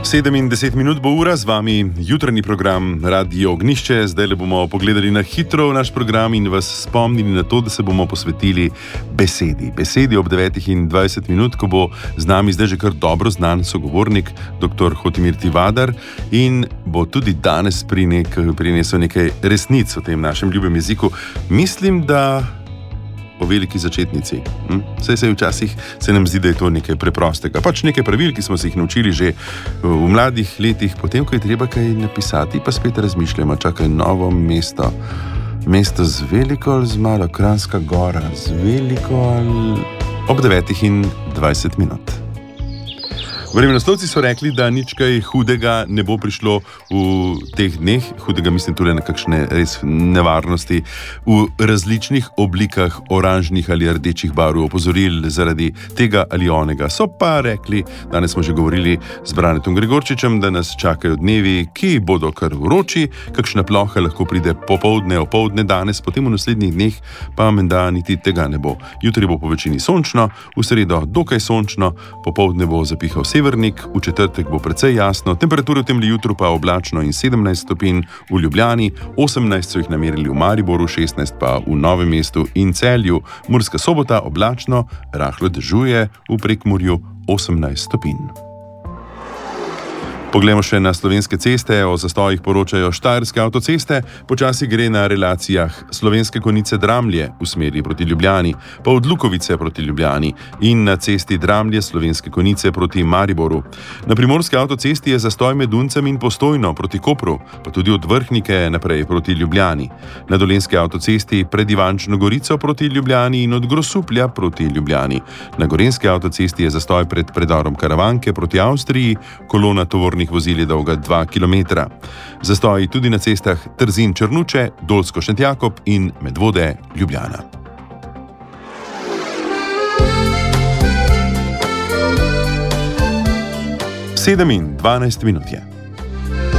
7 in 10 minut bo ura, z vami jutranji program Radio Ognišče. Zdaj le bomo pogledali na hitro v naš program in vas spomnili na to, da se bomo posvetili besedi. Besedi ob 9:20 minut, ko bo z nami zdaj že kar dobro znan sogovornik, dr. Hotimir Tivadar, in bo tudi danes prinesel nekaj resnic o tem našem ljubem jeziku. Mislim, da po veliki začetnici. Saj včasih se nam zdi, da je to nekaj preprostega. Pač nekaj pravil, ki smo se jih naučili že v mladih letih, potem, ko je treba kaj napisati, pa spet razmišljamo, čakaj, Novo mesto. Mesto z veliko ali z malo? Kranjska Gora z veliko ali... Ob 9:20 minut. Vremenoslovci so rekli, da nič kaj hudega ne bo prišlo v teh dneh, hudega mislim tudi na kakšne res nevarnosti, v različnih oblikah oranžnih ali rdečih barv, opozoril zaradi tega ali onega. So pa rekli, danes smo že govorili z Branetom Gregorčičem, da nas čakajo dnevi, ki bodo kar vroči, kakšna ploha lahko pride popoldne, opoldne danes, potem v naslednjih dneh pa menda niti tega ne bo. Jutri bo po večini sončno, v sredo dokaj sončno, popoldne bo zapihal severnik, v četrtek bo precej jasno, temperature v tem jutru pa oblačno in 17 stopinj v Ljubljani, 18 so jih namerili v Mariboru, 16 pa v Novem mestu in Celju. Murska Sobota oblačno, rahlo dežuje, v Prekmurju 18 stopinj. Poglejmo še na slovenske ceste. O zastojih poročajo Štajerske avtoceste, počasi gre na relacijah Slovenske Konjice Dramlje v smeri proti Ljubljani, pa od Lukovice proti Ljubljani in na cesti Dramlje Slovenske Konjice proti Mariboru. Na Primorski avtocesti je zastoj med Duncem in Postojno proti Kopru, pa tudi od Vrhnike naprej proti Ljubljani. Na Dolenjski avtocesti pred Ivančno Gorico proti Ljubljani in od Grosuplja proti Ljubljani. Na Gorenjski avtocesti je zastoj pred predorom Karavanke proti Avstriji, kolona tovornih vozil je dolga 2 km. Zastoji tudi na cestah Trzin-Črnuče, Dolsko-Šentjakob in Medvode Ljubljana. 7:12 minut je.